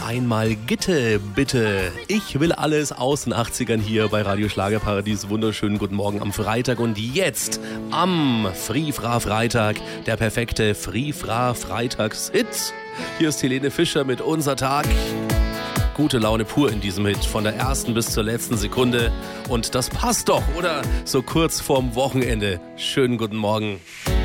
einmal Gitte, bitte. Ich will alles aus den 80ern hier bei Radio Schlagerparadies. Wunderschönen guten Morgen am Freitag und jetzt am Free-Fra-Freitag, der perfekte Free-Fra-Freitags-Hit. Hier ist Helene Fischer mit Unser Tag. Gute Laune pur in diesem Hit, von der ersten bis zur letzten Sekunde. Und das passt doch, oder? So kurz vorm Wochenende. Schönen guten Morgen.